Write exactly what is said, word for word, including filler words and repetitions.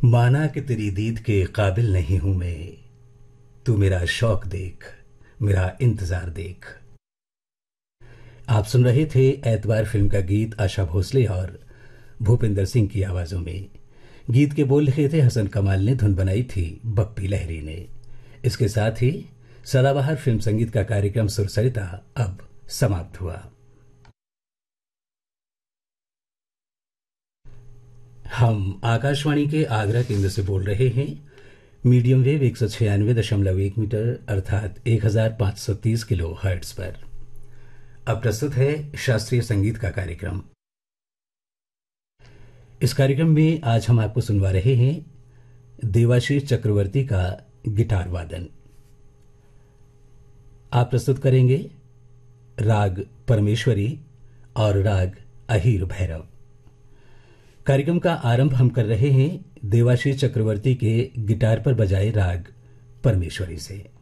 माना कि तेरी दीद के काबिल नहीं हूं मैं, तू मेरा शौक देख, मेरा इंतजार देख। आप सुन रहे थे एतवार फिल्म का गीत आशा भोसले और भूपिंदर सिंह की आवाजों में। गीत के बोल लिखे थे हसन कमाल ने, धुन बनाई थी बप्पी लहरी ने। इसके साथ ही सदाबहार फिल्म संगीत का कार्यक्रम सुरसरिता अब समाप्त हुआ। हम आकाशवाणी के आगरा केंद्र से बोल रहे हैं। मीडियम वेव एक सौ छियानवे दशमलव एक मीटर अर्थात एक हजार पांच सौ तीस किलो हर्ट्ज पर। अब प्रस्तुत है शास्त्रीय संगीत का कार्यक्रम। इस कार्यक्रम में आज हम आपको सुनवा रहे हैं देवाशीष चक्रवर्ती का गिटार वादन। आप प्रस्तुत करेंगे राग परमेश्वरी और राग अहीर भैरव। कार्यक्रम का आरंभ हम कर रहे हैं देवाशीष चक्रवर्ती के गिटार पर बजाए राग परमेश्वरी से।